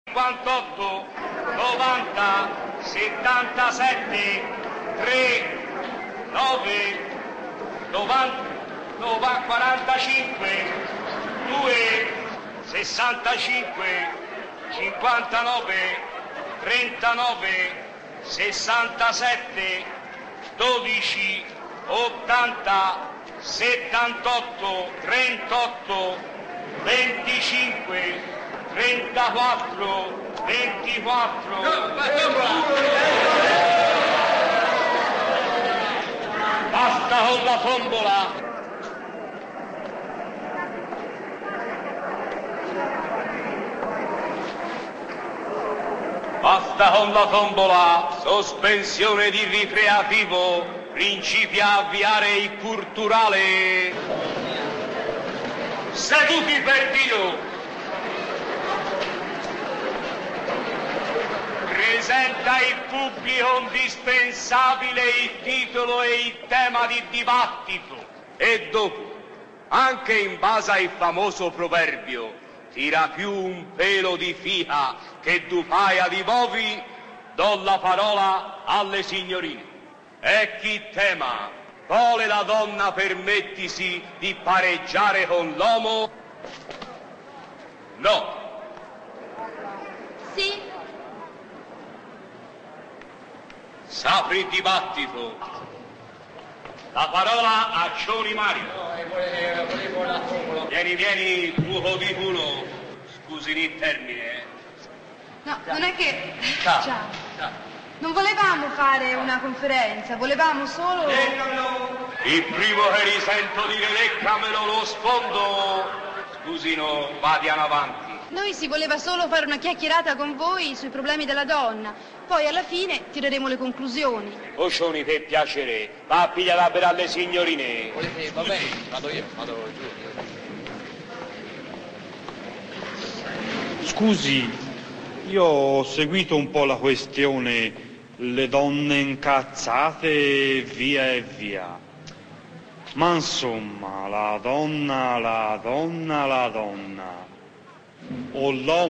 58, 90, 77, 3, 9, 90, 45, 2, 65, 59, 39, 67, 12, 80, 78, 38, 25, 34, 24. Basta con la tombola. Basta con la tombola, sospensione di ricreativo, principia a avviare il culturale. Seduti per Dio! Presenta il pubblico indispensabile il titolo e il tema di dibattito. E dopo, anche in base al famoso proverbio, tira più un pelo di fica che du paia di bovi, do la parola alle signorine. E chi tema? Vuole la donna permettisi di pareggiare con l'uomo? No. Sì. S'apre il dibattito. La parola a Cioni Mario. Vieni, buco di culo. Scusi il termine. No, non è che... Ciao. Ciao. Non volevamo fare una conferenza, volevamo solo... Il primo che risento dire leccamelo lo sfondo. Scusino, vadiano avanti. Noi si voleva solo fare una chiacchierata con voi sui problemi della donna. Poi alla fine tireremo le conclusioni. Cioni, per piacere, va a pigliare per alle signorine. Va bene, vado giù. Scusi, io ho seguito un po' la questione, le donne incazzate via e via. Ma insomma, la donna, o l'uomo